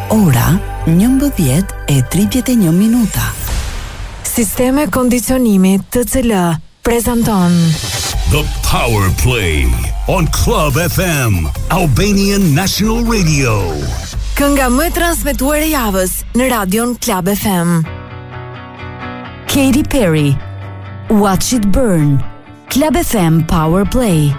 Ora 11:31. Sisteme kondicionimi TCL prezanton The Power Play on Club FM, Albanian National Radio. Kënga më e transmetuar e javës në radion Club FM. Katy Perry, Watch It Burn. Club FM Power Play.